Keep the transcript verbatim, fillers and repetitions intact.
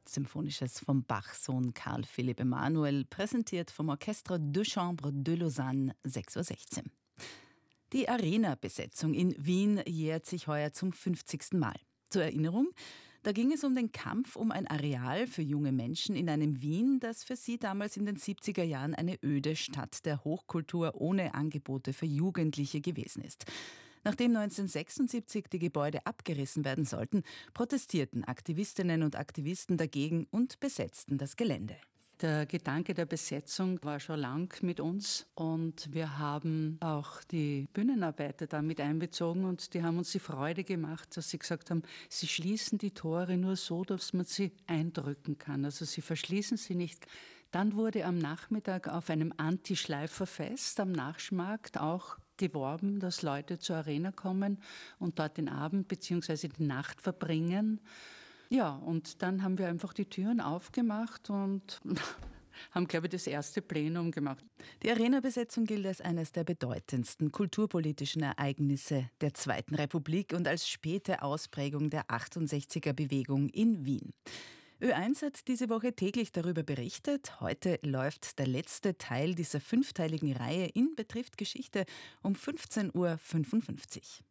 Symphonisches vom Bach-Sohn Karl Philipp Emanuel, präsentiert vom Orchestre de Chambre de Lausanne, sechs Uhr sechzehn. Die Arena-Besetzung in Wien jährt sich heuer zum fünfzigsten Mal. Zur Erinnerung, da ging es um den Kampf um ein Areal für junge Menschen in einem Wien, das für sie damals in den siebziger Jahren eine öde Stadt der Hochkultur ohne Angebote für Jugendliche gewesen ist. Nachdem neunzehnhundertsechsundsiebzig die Gebäude abgerissen werden sollten, protestierten Aktivistinnen und Aktivisten dagegen und besetzten das Gelände. Der Gedanke der Besetzung war schon lang mit uns und wir haben auch die Bühnenarbeiter da mit einbezogen und die haben uns die Freude gemacht, dass sie gesagt haben, sie schließen die Tore nur so, dass man sie eindrücken kann. Also sie verschließen sie nicht. Dann wurde am Nachmittag auf einem Anti-Schleifer-Fest am Nachschmarkt auch geworben, dass Leute zur Arena kommen und dort den Abend bzw. die Nacht verbringen. Ja, und dann haben wir einfach die Türen aufgemacht und haben, glaube ich, das erste Plenum gemacht. Die Arena-Besetzung gilt als eines der bedeutendsten kulturpolitischen Ereignisse der Zweiten Republik und als späte Ausprägung der achtundsechziger-Bewegung in Wien. Ö eins hat diese Woche täglich darüber berichtet. Heute läuft der letzte Teil dieser fünfteiligen Reihe in Betrifft Geschichte um fünfzehn Uhr fünfundfünfzig.